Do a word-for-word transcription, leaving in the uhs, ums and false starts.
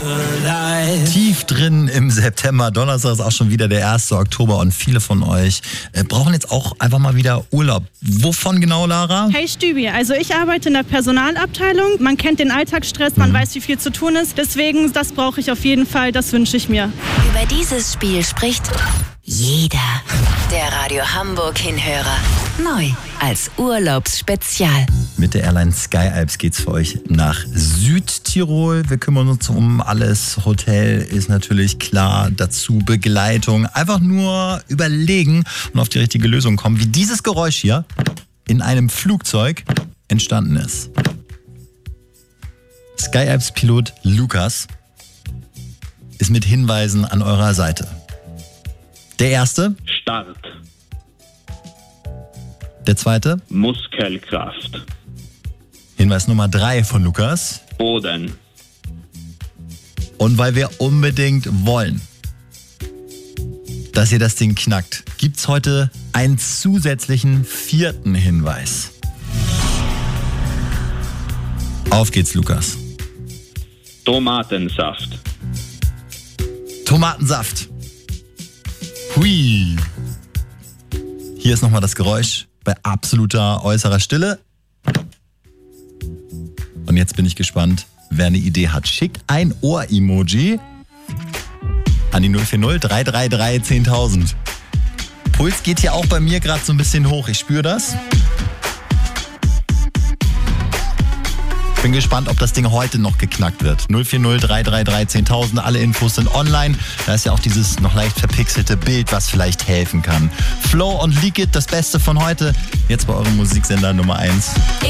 Tief drin im September, Donnerstag ist auch schon wieder der erste Oktober und viele von euch äh, brauchen jetzt auch einfach mal wieder Urlaub. Wovon genau, Lara? Hey Stübi, also ich arbeite in der Personalabteilung. Man kennt den Alltagsstress, man mhm. weiß, wie viel zu tun ist. Deswegen, das brauche ich auf jeden Fall, das wünsche ich mir. Über dieses Spiel spricht jeder. Der Radio Hamburg-Hinhörer. Neu als Urlaubsspezial. Mit der Airline Sky Alps geht's für euch nach Südtirol. Wir kümmern uns um alles. Hotel ist natürlich klar, dazu Begleitung. Einfach nur überlegen und auf die richtige Lösung kommen, wie dieses Geräusch hier in einem Flugzeug entstanden ist. Sky Alps Pilot Lukas ist mit Hinweisen an eurer Seite. Der erste? Start. Der zweite? Muskelkraft. Hinweis Nummer drei von Lukas. Boden. Und weil wir unbedingt wollen, dass ihr das Ding knackt, gibt's heute einen zusätzlichen vierten Hinweis. Auf geht's, Lukas. Tomatensaft. Tomatensaft. Hui. Hier ist nochmal das Geräusch bei absoluter äußerer Stille. Und jetzt bin ich gespannt, wer eine Idee hat. Schickt ein Ohr-Emoji an die null vier null drei drei drei zehntausend. Puls geht hier auch bei mir gerade so ein bisschen hoch. Ich spüre das. Bin gespannt, ob das Ding heute noch geknackt wird. null vier null drei drei drei zehntausend. Alle Infos sind online. Da ist ja auch dieses noch leicht verpixelte Bild, was vielleicht helfen kann. Flow und Leak It, das Beste von heute. Jetzt bei eurem Musiksender Nummer eins.